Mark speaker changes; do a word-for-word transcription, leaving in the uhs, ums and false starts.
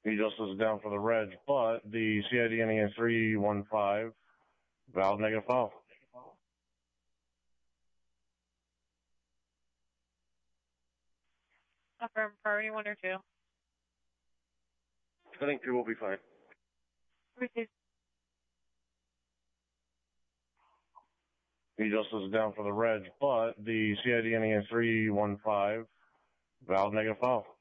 Speaker 1: He just is down for the reg, but the C I D ending in three one five, valid negative file.
Speaker 2: Affirm, priority one or two.
Speaker 1: I think two will be fine.
Speaker 2: Received.
Speaker 1: He just is down for the reg, but the C I D ending in three one five, valid negative file.